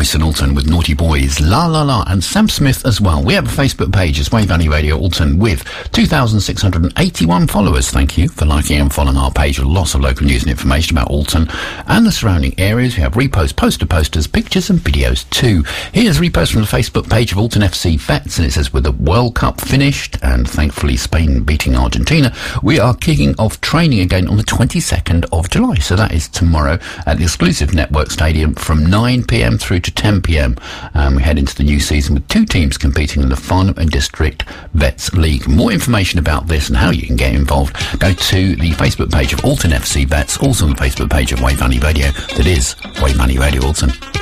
Royce and Alton with Naughty Boys, La La La, and Sam Smith as well. We have a Facebook page as Wave Valley Radio Alton with 2,681 followers. Thank you for liking and following our page with lots of local news and information about Alton and the surrounding areas. We have reposts, posters, pictures and videos too. Here's a repost from the Facebook page of Alton FC Vets, and it says, with the World Cup finished and thankfully Spain beating Argentina, we are kicking off training again on the 22nd of July. So that is tomorrow at the exclusive Network Stadium from 9 p.m. through to 10 p.m. We head into the new season with two teams competing in the Farnham and District Vets League. More information about this and how you can get involved, go to the Facebook page of Alton FC Vets, also on the Facebook page of Wave Valley Radio. That is Wave Valley Radio Alton.